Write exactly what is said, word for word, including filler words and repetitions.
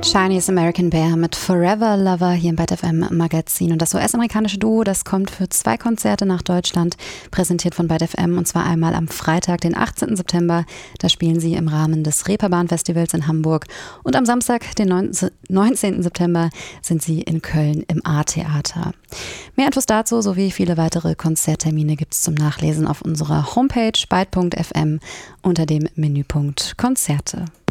Chinese American Bear mit Forever Lover hier im Bad F M Magazin. Und das U S-amerikanische Duo, das kommt für zwei Konzerte nach Deutschland, präsentiert von Bad F M, und zwar einmal am Freitag, den achtzehnten September. Da spielen sie im Rahmen des Reeperbahn-Festivals in Hamburg. Und am Samstag, den neunzehnten September, sind sie in Köln im A-Theater. Mehr Infos dazu sowie viele weitere Konzerttermine gibt es zum Nachlesen auf unserer Homepage byte punkt f m unter dem Menüpunkt Konzerte.